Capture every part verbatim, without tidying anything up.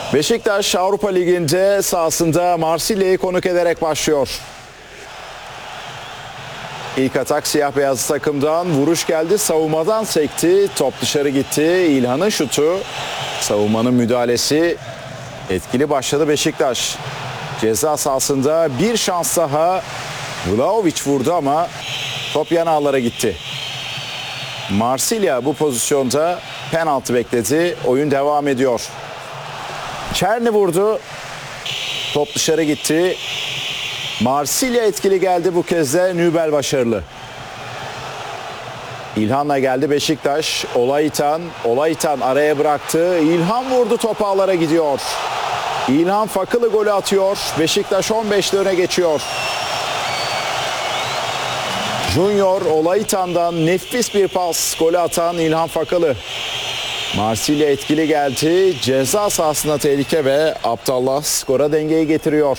Beşiktaş Avrupa Ligi'nde sahasında Marsilya'yı konuk ederek başlıyor. İlk atak siyah beyaz takımdan, vuruş geldi, savunmadan sekti, top dışarı gitti. İlhan'ın şutu, savunmanın müdahalesi, etkili başladı Beşiktaş. Ceza sahasında bir şans daha, Vlahovic vurdu ama top yan ağlara gitti. Marsilya bu pozisyonda penaltı bekledi, oyun devam ediyor. Çerni vurdu, top dışarı gitti. Marsilya etkili geldi, bu kez de Nübel başarılı. İlhan'la geldi Beşiktaş. Olaytan, Olaytan araya bıraktı. İlhan vurdu, top ağlara gidiyor. İlhan Fakılı golü atıyor. Beşiktaş on beşte öne geçiyor. Junior Olaytan'dan nefis bir pas. Golü atan İlhan Fakılı. Marsilya etkili geldi. Ceza sahasında tehlike ve Abdallah skora dengeyi getiriyor.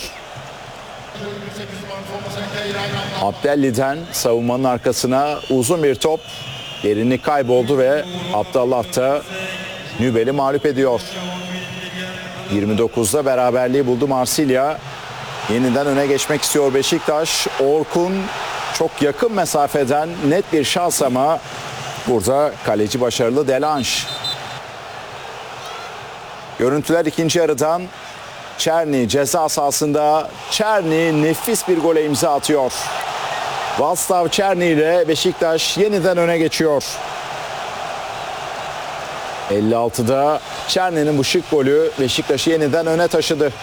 Abdelli'den savunmanın arkasına uzun bir top. Derinlik kayboldu ve Abdallah da Nübel'i mağlup ediyor. yirmi dokuzda beraberliği buldu Marsilya. Yeniden öne geçmek istiyor Beşiktaş. Orkun çok yakın mesafeden net bir şans ama burada kaleci başarılı Delange. Görüntüler ikinci yarıdan. Çerni ceza sahasında. Çerni nefis bir gole imza atıyor. Václav Černý ile Beşiktaş yeniden öne geçiyor. elli altıda Černy'nin bu şık golü Beşiktaş'ı yeniden öne taşıdı.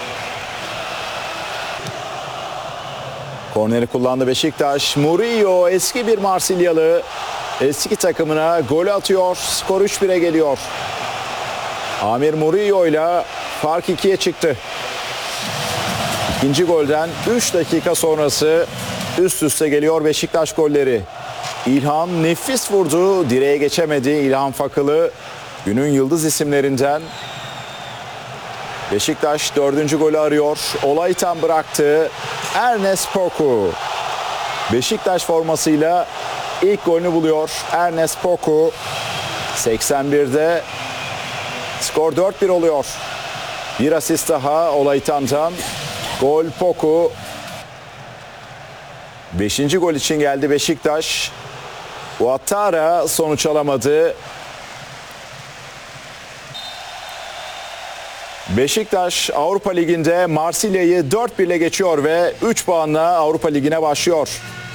Korneri kullandı Beşiktaş. Murillo eski bir Marsilyalı eski takımına gol atıyor. Skor üç bire geliyor. Amir Murillo ile fark ikiye çıktı. İkinci golden üç dakika sonrası üst üste geliyor Beşiktaş golleri. İlhan nefis vurdu, direğe geçemedi. İlhan Fakılı günün yıldız isimlerinden. Beşiktaş dördüncü golü arıyor. Olaytan bıraktı. Ernest Poku. Beşiktaş formasıyla ilk golünü buluyor Ernest Poku. seksen birde skor dört bir oluyor. Bir asist daha Olaytan'dan. Gol Poku. Beşinci gol için geldi Beşiktaş. Ouattara sonuç alamadı. Beşiktaş Avrupa Ligi'nde Marsilya'yı dört bir ile geçiyor ve üç puanla Avrupa Ligi'ne başlıyor.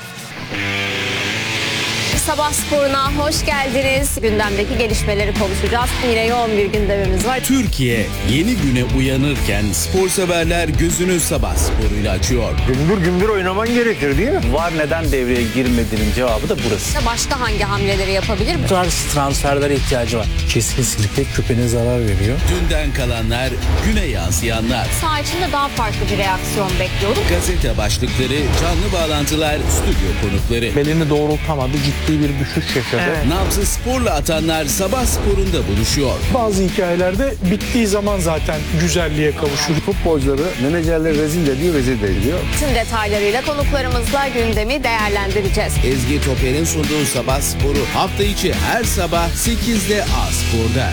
Sabah sporuna hoş geldiniz. Gündemdeki gelişmeleri konuşacağız. Yine yoğun bir gündemimiz var. Türkiye yeni güne uyanırken spor severler gözünü sabah sporuyla açıyor. Gümbür gümbür oynaman gerekir değil mi? Var neden devreye girmediğinin cevabı da burası. Başka hangi hamleleri yapabilir? Bu tarz transferlere ihtiyacı var. Kesinlikle küpene zarar veriyor. Dünden kalanlar, güne yansıyanlar. Saha içinde daha farklı bir reaksiyon bekliyorum. Gazete başlıkları, canlı bağlantılar, stüdyo konukları. Belini doğrultamadı, ciddi bir düşüş yaşadı. Evet. Nabzı sporla atanlar sabah sporunda buluşuyor. Bazı hikayelerde bittiği zaman zaten güzelliğe kavuşur. Futbolcuları menajerler rezil ediyor, rezil ediyor. Tüm detaylarıyla konuklarımızla gündemi değerlendireceğiz. Ezgi Toper'in sunduğu sabah sporu hafta içi her sabah sekizde A Spor'da.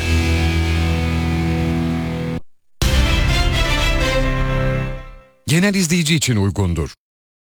Genel izleyici için uygundur.